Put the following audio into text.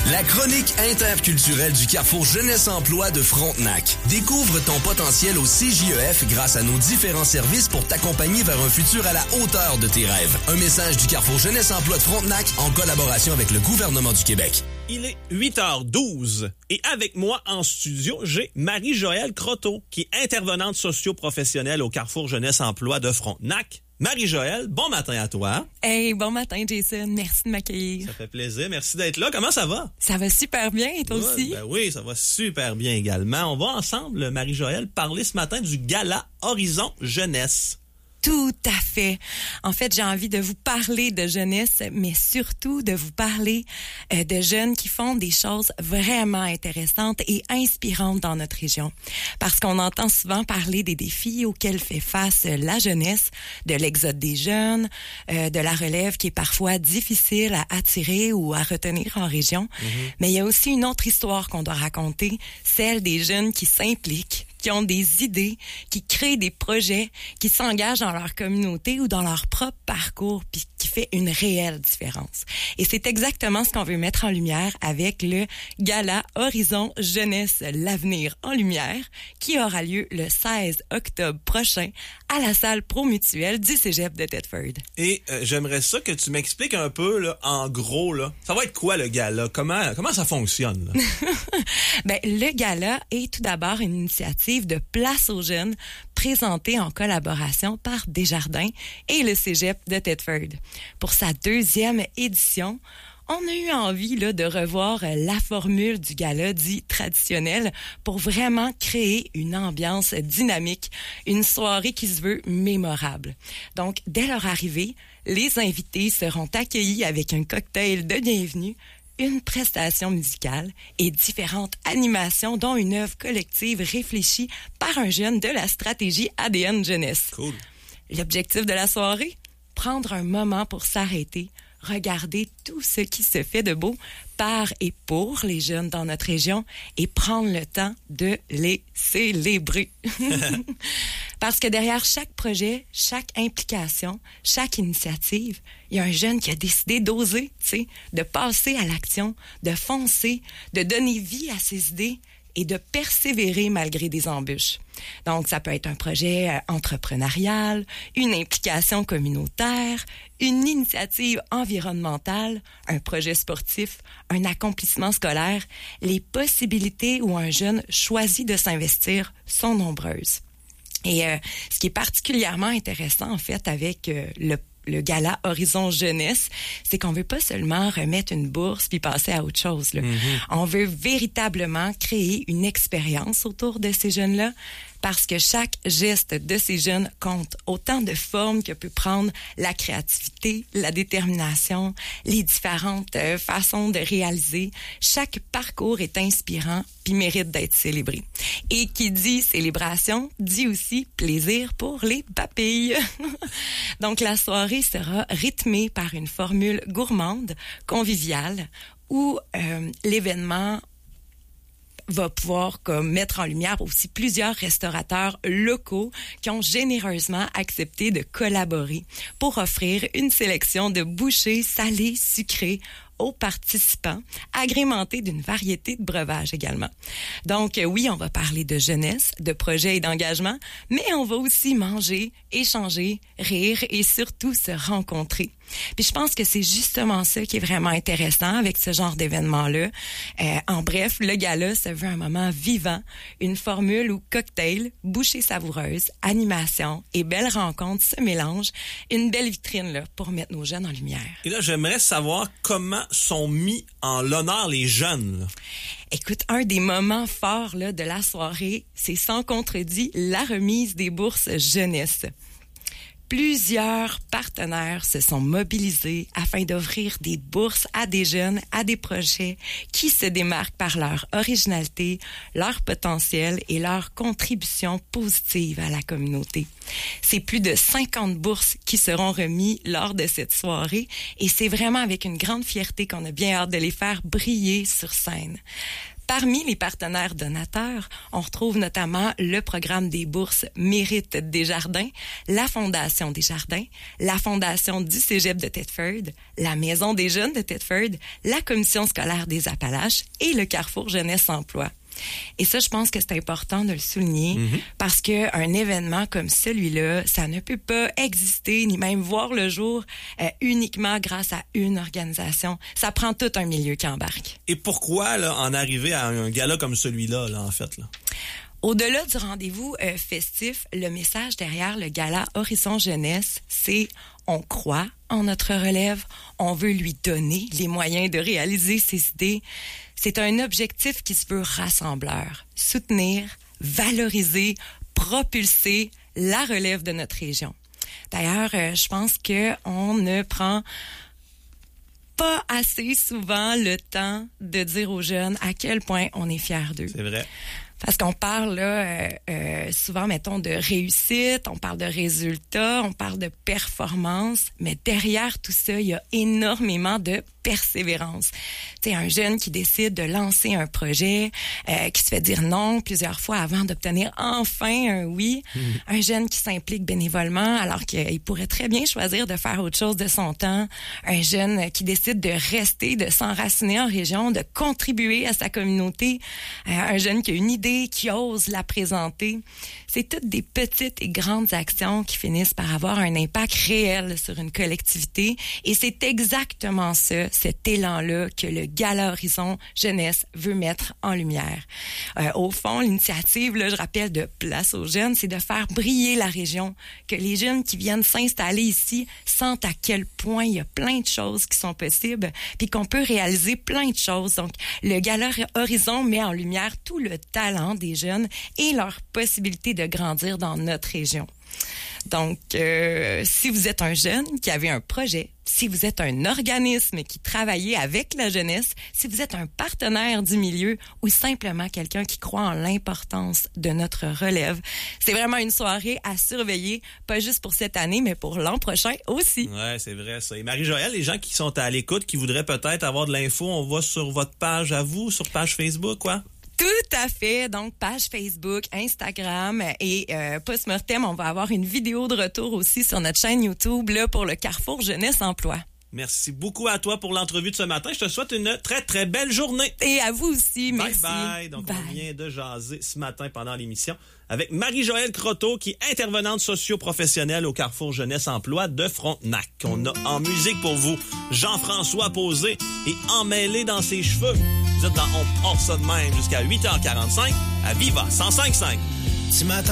La chronique interculturelle du Carrefour Jeunesse Emploi de Frontenac. Découvre ton potentiel au CJEF grâce à nos différents services pour t'accompagner vers un futur à la hauteur de tes rêves. Un message du Carrefour Jeunesse Emploi de Frontenac en collaboration avec le gouvernement du Québec. Il est 8h12 et avec moi en studio, j'ai Marie-Joëlle Croteau, qui est intervenante socio-professionnelle au Carrefour Jeunesse Emploi de Frontenac. Marie-Joëlle, bon matin à toi. Hey, bon matin Jason, merci de m'accueillir. Ça fait plaisir, merci d'être là. Comment ça va? Ça va super bien et toi aussi? Ben oui, ça va super bien également. On va ensemble, Marie-Joëlle, parler ce matin du Gala Horizon Jeunesse. Tout à fait. En fait, j'ai envie de vous parler de jeunesse, mais surtout de vous parler de jeunes qui font des choses vraiment intéressantes et inspirantes dans notre région. Parce qu'on entend souvent parler des défis auxquels fait face la jeunesse, de l'exode des jeunes, de la relève qui est parfois difficile à attirer ou à retenir en région. Mais il y a aussi une autre histoire qu'on doit raconter, celle des jeunes qui s'impliquent, qui ont des idées, qui créent des projets, qui s'engagent dans leur communauté ou dans leur propre parcours, puis qui fait une réelle différence. Et c'est exactement ce qu'on veut mettre en lumière avec le Gala Horizon Jeunesse, l'avenir en lumière, qui aura lieu le 16 octobre prochain à la salle Promutuelle du Cégep de Thetford. Et j'aimerais ça que tu m'expliques un peu, là, en gros, là, ça va être quoi le Gala? Comment ça fonctionne? Là? Ben, le Gala est tout d'abord une initiative de Place aux jeunes présentée en collaboration par Desjardins et le Cégep de Thetford. Pour sa 2e édition, on a eu envie là, de revoir la formule du gala dit traditionnel pour vraiment créer une ambiance dynamique, une soirée qui se veut mémorable. Donc, dès leur arrivée, les invités seront accueillis avec un cocktail de bienvenue, une prestation musicale et différentes animations, dont une œuvre collective réfléchie par un jeune de la stratégie ADN Jeunesse. Cool. L'objectif de la soirée? Prendre un moment pour s'arrêter, regarder tout ce qui se fait de beau par et pour les jeunes dans notre région et prendre le temps de les célébrer. Parce que derrière chaque projet, chaque implication, chaque initiative, il y a un jeune qui a décidé d'oser, tu sais, de passer à l'action, de foncer, de donner vie à ses idées et de persévérer malgré des embûches. Donc, ça peut être un projet entrepreneurial, une implication communautaire, une initiative environnementale, un projet sportif, un accomplissement scolaire. Les possibilités où un jeune choisit de s'investir sont nombreuses. Et ce qui est particulièrement intéressant, en fait, avec le Gala Horizon Jeunesse, c'est qu'on veut pas seulement remettre une bourse puis passer à autre chose. Là. On veut véritablement créer une expérience autour de ces jeunes-là, parce que chaque geste de ces jeunes compte, autant de formes que peut prendre la créativité, la détermination, les différentes façons de réaliser. Chaque parcours est inspirant puis mérite d'être célébré. Et qui dit célébration, dit aussi plaisir pour les papilles. Donc la soirée sera rythmée par une formule gourmande, conviviale, où l'événement va pouvoir mettre en lumière aussi plusieurs restaurateurs locaux qui ont généreusement accepté de collaborer pour offrir une sélection de bouchées salées, sucrées aux participants, agrémentés d'une variété de breuvages également. Donc oui, on va parler de jeunesse, de projets et d'engagement, mais on va aussi manger, échanger, rire et surtout se rencontrer. Puis je pense que c'est justement ça qui est vraiment intéressant avec ce genre d'événement-là. En bref, le gala se veut un moment vivant, une formule où cocktail, bouchées savoureuses, animation et belles rencontres se mélangent, une belle vitrine là pour mettre nos jeunes en lumière. Et là, j'aimerais savoir comment sont mis en l'honneur les jeunes. Là. Écoute, un des moments forts là, de la soirée, c'est sans contredit la remise des bourses jeunesse. Plusieurs partenaires se sont mobilisés afin d'offrir des bourses à des jeunes, à des projets qui se démarquent par leur originalité, leur potentiel et leur contribution positive à la communauté. C'est plus de 50 bourses qui seront remises lors de cette soirée et c'est vraiment avec une grande fierté qu'on a bien hâte de les faire briller sur scène. Parmi les partenaires donateurs, on retrouve notamment le programme des bourses Mérite Desjardins, la Fondation Desjardins, la Fondation du Cégep de Thetford, la Maison des jeunes de Thetford, la Commission scolaire des Appalaches et le Carrefour Jeunesse Emploi. Et ça, je pense que c'est important de le souligner parce qu'un événement comme celui-là, ça ne peut pas exister ni même voir le jour uniquement grâce à une organisation. Ça prend tout un milieu qui embarque. Et pourquoi là, en arriver à un gala comme celui-là, là, en fait? Là? Au-delà du rendez-vous festif, le message derrière le gala Horizon Jeunesse, c'est on croit en notre relève, on veut lui donner les moyens de réaliser ses idées. C'est un objectif qui se veut rassembleur, soutenir, valoriser, propulser la relève de notre région. D'ailleurs, je pense qu'on ne prend pas assez souvent le temps de dire aux jeunes à quel point on est fiers d'eux. C'est vrai. Parce qu'on parle là souvent, mettons, de réussite, on parle de résultats, on parle de performance, mais derrière tout ça, il y a énormément de persévérance. Tu sais, un jeune qui décide de lancer un projet, qui se fait dire non plusieurs fois avant d'obtenir enfin un oui. Un jeune qui s'implique bénévolement alors qu'il pourrait très bien choisir de faire autre chose de son temps. Un jeune qui décide de rester, de s'enraciner en région, de contribuer à sa communauté. Un jeune qui a une idée, qui ose la présenter. C'est toutes des petites et grandes actions qui finissent par avoir un impact réel sur une collectivité. Et c'est exactement ça, cet élan-là que le Gala Horizon Jeunesse veut mettre en lumière. Au fond, l'initiative, là, je rappelle, de Place aux jeunes, c'est de faire briller la région, que les jeunes qui viennent s'installer ici sentent à quel point il y a plein de choses qui sont possibles, puis qu'on peut réaliser plein de choses. Donc, le Gala Horizon met en lumière tout le talent des jeunes et leur possibilité de grandir dans notre région. Donc, si vous êtes un jeune qui avait un projet, si vous êtes un organisme qui travaillait avec la jeunesse, si vous êtes un partenaire du milieu ou simplement quelqu'un qui croit en l'importance de notre relève, c'est vraiment une soirée à surveiller, pas juste pour cette année, mais pour l'an prochain aussi. Ouais, c'est vrai ça. Et Marie-Joëlle, les gens qui sont à l'écoute, qui voudraient peut-être avoir de l'info, on va sur votre page à vous, sur page Facebook, quoi? Tout à fait. Donc, page Facebook, Instagram et post-mortem, on va avoir une vidéo de retour aussi sur notre chaîne YouTube là, pour le Carrefour Jeunesse Emploi. Merci beaucoup à toi pour l'entrevue de ce matin. Je te souhaite une très, très belle journée. Et à vous aussi, merci. Bye. Donc, on vient de jaser ce matin pendant l'émission avec Marie-Joëlle Croteau, qui est intervenante socio-professionnelle au Carrefour Jeunesse Emploi de Frontenac. On a en musique pour vous Jean-François Posé et Emmêlé dans ses cheveux. Vous êtes dans On part ça de même jusqu'à 8h45 à Viva 105.5. Ce matin,